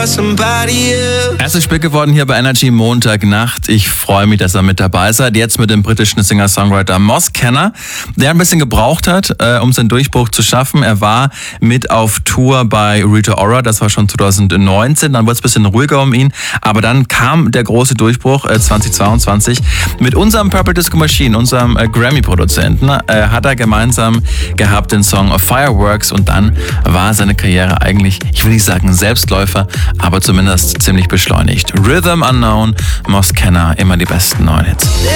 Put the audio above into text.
for somebody else. Er ist spät geworden hier bei Energy Montagnacht. Ich freue mich, dass er mit dabei seid. Jetzt mit dem britischen Singer-Songwriter Moss Kenner, der ein bisschen gebraucht hat, um seinen Durchbruch zu schaffen. Er war mit auf Tour bei Rita Ora, das war schon 2019. Dann wurde es ein bisschen ruhiger um ihn. Aber dann kam der große Durchbruch 2022 mit unserem Purple Disco Machine, unserem Grammy-Produzenten. Hat er gemeinsam gehabt den Song Fireworks und dann war seine Karriere eigentlich, ich will nicht sagen Selbstläufer, aber zumindest ziemlich beschleunigt. Rhythm Unknown, Moss Kenner, immer die besten neuen Hits.